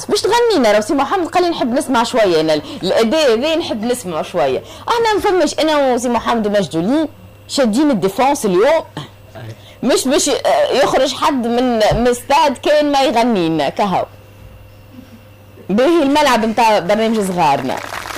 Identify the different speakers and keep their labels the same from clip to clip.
Speaker 1: تعزف باش تغنينا. راه سي محمد قال لي نحب نسمع شويه، انا الاداء هذا نحب نسمع شويه. انا ما فماش انا وسي محمد ومجدولين شادين الديفونس اليوم، مش باش يخرج حد من استاد كان ما يغني لنا كهو. باهي الملعب نتاع برنامج صغارنا.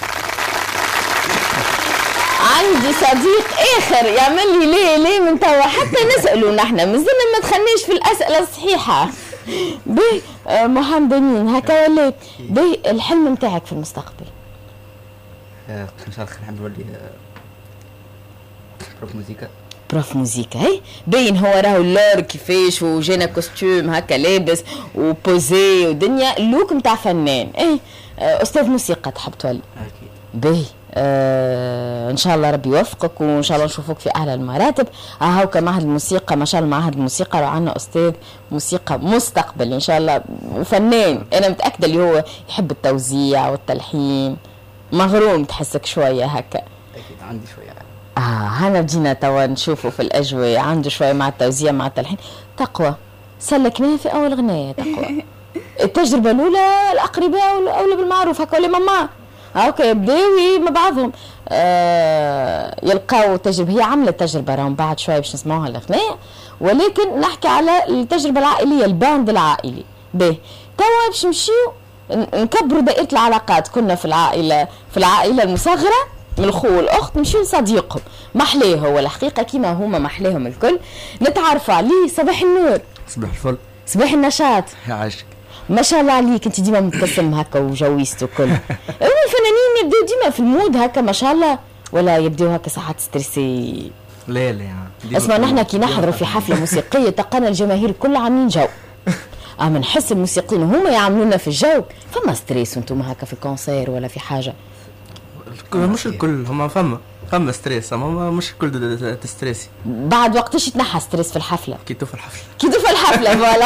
Speaker 1: عندي صديق اخر يعمل لي ليه من توا حتى نسالوا نحن مازلنا ما دخلناش في الاسئله الصحيحه. باهي محمدين هكا ولا باهي الحلم نتاعك في المستقبل؟
Speaker 2: ان شاء الله نحب نولي بروف موسيقى.
Speaker 1: بروف موسيقى هي باين هو راهو اللور كيفاش وجانا كوستيوم هكا لابس وبوزي ودنيا اللوك نتاع فنان. اي استاذ موسيقى تحب تولي؟
Speaker 2: اكيد.
Speaker 1: باهي ان شاء الله ربي يوفقك وان شاء الله نشوفوك في اعلى المراتب. هاكا معهد الموسيقى ما شاء الله، معهد الموسيقى راه عندنا استاذ موسيقى مستقبل ان شاء الله وفنان. انا متاكده اللي هو يحب التوزيع والتلحين، مغروم تحسك شويه هكا.
Speaker 2: اكيد عندي شويه.
Speaker 1: هنا بدينا توا نشوفوا في الاجواء عنده شويه مع التوزيع مع التلحين. تقوى سلكناها في اول غنايه. تقوى التجربه الاولى الاقرباء اولى بالمعروف هكا ولا ماما هاكا يبداو مع بعضهم يلقاو تجربه. هي عملت تجربه راهم بعد شويه باش نسمعوها الاغنيه، ولكن نحكي على التجربه العائليه الباند العائلي. باهي توا باش نمشيو نكبروا دائره العلاقات. كنا في العائله المصغره من الخو والاخت نمشيو لصديقهم محليه هو الحقيقه كيما هما محليهم الكل، نتعرفوا عليه. صباح النور.
Speaker 2: صباح الفل.
Speaker 1: صباح النشاط.
Speaker 2: يا عاشق.
Speaker 1: ما شاء الله عليك انت ديما مبتسم هكا وجويست وكل. هما الفنانين يبداو ديما في المود هكا ما شاء الله، ولا يبداو هكا ساعات ستريسي؟
Speaker 2: لا
Speaker 1: اسمع نحن كي نحضروا في حفله موسيقيه تلقانا الجماهير كل عاملين جو، اما نحس الموسيقيين هما يعملونا في الجو. فما ستريس وانتم هكا في كونسير ولا في حاجه؟
Speaker 2: مش الكل، هما فما ستريس، اما مش الكل تستريسي.
Speaker 1: بعد وقتاش يتنحى ستريس في الحفله؟
Speaker 2: كيتو في الحفله
Speaker 1: فوالا.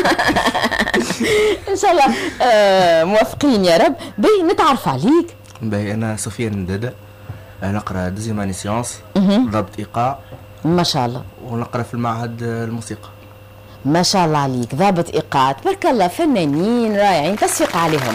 Speaker 1: ان شاء الله موافقين يا رب. باهي نتعرف عليك.
Speaker 2: باهي انا سفيان دادا، نقرا دوزيام اني سيونس، ضابط ايقاع
Speaker 1: ما شاء الله،
Speaker 2: ونقرا في المعهد الموسيقى.
Speaker 1: ما شاء الله عليك، ضابط ايقاع تبارك الله، فنانين رائعين، تصفيق عليهم.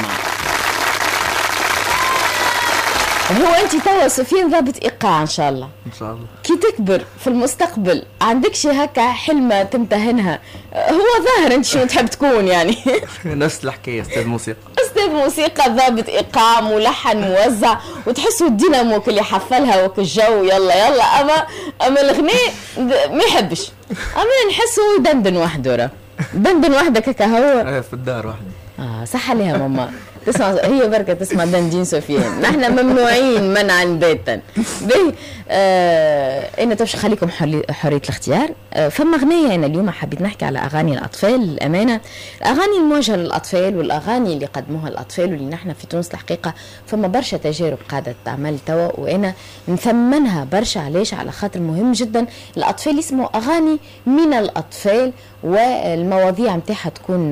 Speaker 1: هو انت توا سفيان ضابط ايقاع ان شاء الله.
Speaker 2: ان شاء الله
Speaker 1: كي تكبر في المستقبل عندك شي هكا حلمه تمتهنها؟ هو ظاهر انت شنو تحب تكون يعني؟
Speaker 2: نفس الحكايه، استاذ
Speaker 1: موسيقى ضابط ايقاع ملحن موزع، وتحسوا الدينامو اللي حفلها وك الجو يلا اما الغناء ما يحبش، اما نحسه يدندن وحده. راه دندن وحدك هكا هو
Speaker 2: في الدار وحده.
Speaker 1: صح عليها ماما تسمع هي بركة تسمع دندين سفيان. نحن ممنوعين منعا باتا. باهي انا توش خليكم حرية الاختيار. فما اغنية انا اليوم حبيت نحكي على اغاني الاطفال. الامانة الاغاني الموجهة للاطفال والاغاني اللي قدموها الاطفال واللي نحن في تونس الحقيقة فما برشا تجارب قاعدة تعمل توا، وانا نثمنها برشا. علاش؟ على خاطر مهم جدا الاطفال يسمعوا اغاني من الاطفال، والمواضيع متاعها تكون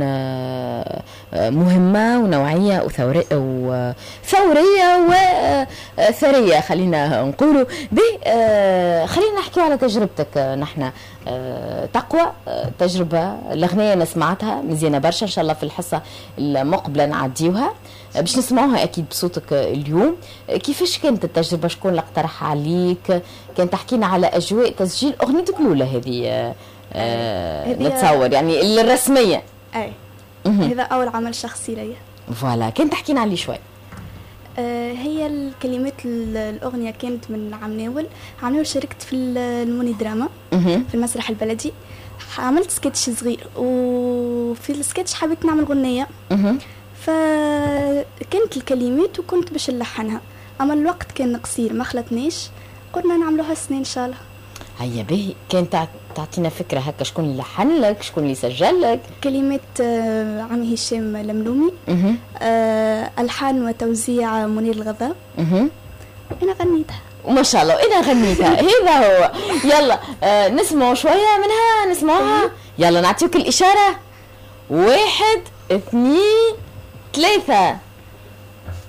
Speaker 1: مهمة ونوعية وثورية وثرية خلينا نقولوا. خلينا نحكي على تجربتك. نحن تقوى تجربة الأغنية أنا سمعتها مزيانة برشا، إن شاء الله في الحصة المقبلة نعديوها باش نسمعوها أكيد بصوتك اليوم. كيفاش كانت التجربة؟ شكون اللي اقترح عليك؟ كان تحكينا على أجواء تسجيل أغنيتك الأولى هذه نتصور يعني الرسمية.
Speaker 3: أي هذا أول عمل شخصي لي.
Speaker 1: فوالا كنت تحكينا عليه شوي.
Speaker 3: هي الكلمات الأغنية كانت من عمناول شاركت في الموني دراما في المسرح البلدي. عملت سكتش صغير، وفي السكتش حبيت نعمل غنية، فكانت الكلمات وكنت باش نلحنها، أما الوقت كان قصير ما خلطناش، قلنا نعملوها السنة إن شاء الله.
Speaker 1: هيا باهي، كانت تعطينا فكرة هكا شكون اللي لحن لك، شكون اللي سجل لك؟
Speaker 3: كلمات عمي هشام لملومي، ألحان وتوزيع منير الغضاب، أنا غنيتها
Speaker 1: ما شاء الله. وأنا غنيتها هذا هو. يلا نسمعوا شوية منها، نسمعوها. يلا نعطيك الإشارة، 1 2 3.